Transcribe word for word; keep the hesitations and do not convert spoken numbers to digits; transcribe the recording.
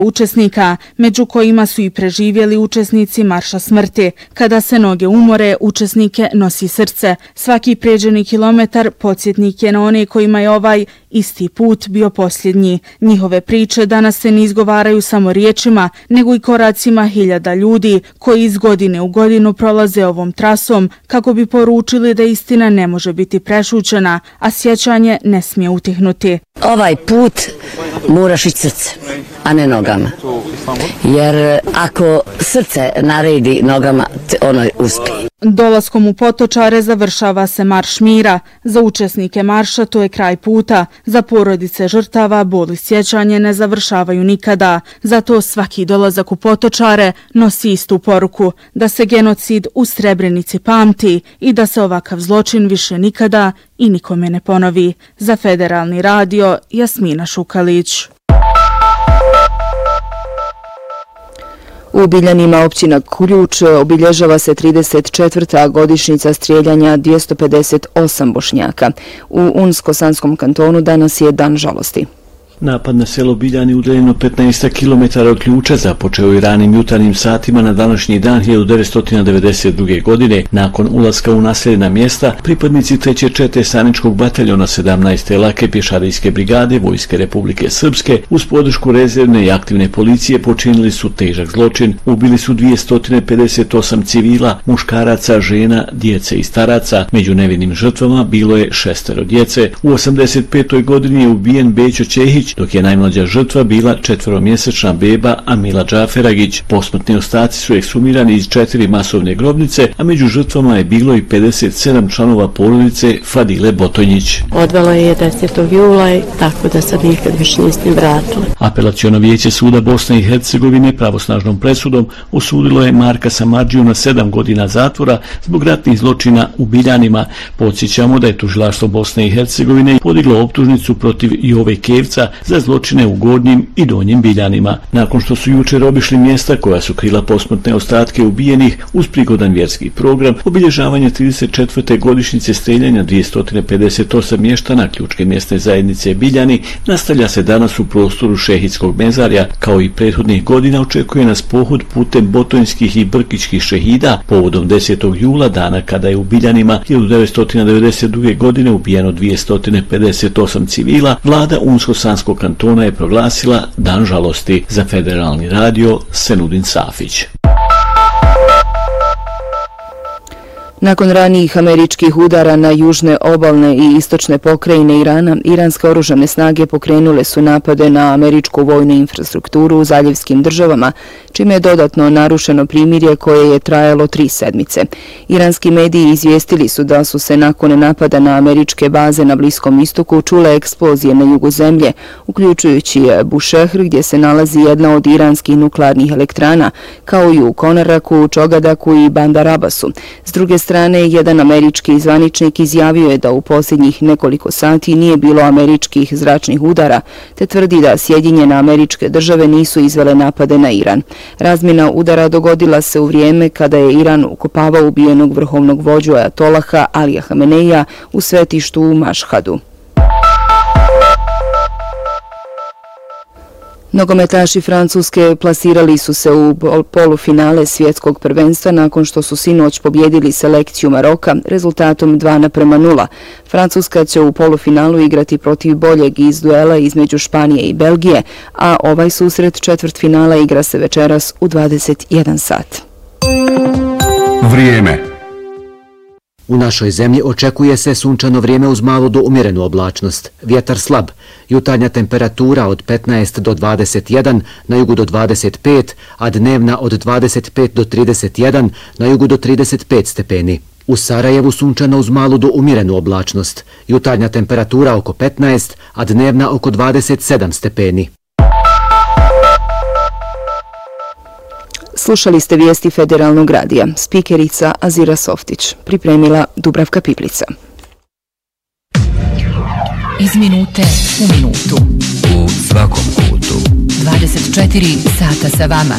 učesnika, među kojima su i preživjeli učesnici Marša smrti. Kada se noge umore, učesnike nosi srce. Svaki pređeni kilometar podsjetnik je na one kojima je ovaj isti put bio posljednji. Njihove priče danas se ne izgovaraju samo riječima, nego i koracima hiljada ljudi koji iz godine u godinu prolaze ovom trasom kako bi poručili da istina ne može biti prešućena, a sjećanje ne smije utihnuti. Ovaj put moraš ići srce, a ne nogama. Jer ako srce naredi nogama, ono uspije. Dolaskom u Potočare završava se Marš mira. Za učesnike marša to je kraj puta. Za porodice žrtava bol i sjećanje ne završavaju nikada. Zato svaki dolazak u Potočare nosi istu poruku, da se genocid u Srebrenici pamti i da se ovakav zločin više nikada i nikome ne ponovi. Za Federalni radio, Jasmina Šukalić. U Biljanima, općina Kuljuč, obilježava se trideset četvrta godišnjica strijeljanja dvjesto pedeset osam Bošnjaka. U Unsko-Sanskom kantonu danas je dan žalosti. Napad na selo Biljani udaljeno petnaest kilometara od Ključa započeo je ranim jutarnjim satima na današnji dan hiljadu devetsto devedeset druge. godine. Nakon ulaska u naseljena mjesta, pripadnici treće čete Staničkog bataljona sedamnaeste lake pješadijske brigade Vojske Republike Srpske uz podršku rezervne i aktivne policije počinili su težak zločin. Ubili su dvjesto pedeset osam civila, muškaraca, žena, djece i staraca. Među nevinim žrtvama bilo je šestero djece. U osamdeset petoj godini je ubijen Bećo Čehić, dok je najmlađa žrtva bila četveromjesečna beba Amila Džaferagić. Posmrtni ostaci su eksumirani iz četiri masovne grobnice, a među žrtvama je bilo i pedeset sedam članova porodice Fadile Botonjić. Odvelo je desetog jula i tako da sad nikad više nisam vratila. Apelaciono vijeće suda Bosne i Hercegovine pravosnažnom presudom osudilo je Marka Samardžiju na sedam godina zatvora zbog ratnih zločina u Biljanima. Podsjećamo da je tužilaštvo Bosne i Hercegovine podiglo optužnicu protiv Jove Kevca za zločine u Gornjim i Donjim Biljanima. Nakon što su jučer obišli mjesta koja su krila posmrtne ostatke ubijenih uz prigodan vjerski program, obilježavanje trideset četvrte godišnjice streljanja dvjesto pedeset osam mještana Ključke mjesne zajednice Biljani nastavlja se danas u prostoru Šehidskog mezarja. Kao i prethodnih godina očekuje nas pohod putem botonjskih i brkičkih šehida povodom desetog jula, dana kada je u Biljanima hiljadu devetsto devedeset druge. godine ubijeno dvjesto pedeset osam civila. Vlada Unsko-Sanskog kantona je proglasila dan žalosti. Za Federalni radio, Senudin Safić. Nakon ranijih američkih udara na južne obalne i istočne pokrajine Irana, iranske oružane snage pokrenule su napade na američku vojnu infrastrukturu u zaljevskim državama, čime je dodatno narušeno primirje koje je trajalo tri sedmice. Iranski mediji izvijestili su da su se nakon napada na američke baze na Bliskom istoku čule eksplozije na jugu zemlje, uključujući Bushehr gdje se nalazi jedna od iranskih nuklearnih elektrana, kao i u Konaraku, Čogadaku i Bandar Abbasu. S druge strane, strane, jedan američki zvaničnik izjavio je da u posljednjih nekoliko sati nije bilo američkih zračnih udara, te tvrdi da Sjedinjene Američke Države nisu izvele napade na Iran. Razmjena udara dogodila se u vrijeme kada je Iran ukopavao ubijenog vrhovnog vođu ajatolaha Alija Hameneija u svetištu u Mašhadu. Nogometaši Francuske plasirali su se u polufinale svjetskog prvenstva nakon što su sinoć pobjedili selekciju Maroka rezultatom dva naprema nula. Francuska će u polufinalu igrati protiv boljeg iz duela između Španije i Belgije, a ovaj susret četvrtfinala igra se večeras u dvadeset jedan sat. Vrijeme. U našoj zemlji očekuje se sunčano vrijeme uz malu do umjerenu oblačnost. Vjetar slab, jutarnja temperatura od petnaest do dvadeset jedan, na jugu do dvadeset pet, a dnevna od dvadeset pet do trideset jedan, na jugu do trideset pet stepeni. U Sarajevu sunčano uz malu do umjerenu oblačnost. Jutarnja temperatura oko petnaest, a dnevna oko dvadeset sedam stepeni. Slušali ste vijesti Federalnog radija. Spikerica Azira Softić. Pripremila Dubravka Piplica. Iz minute u minutu. U svakom kutu. dvadeset četiri sata sa vama.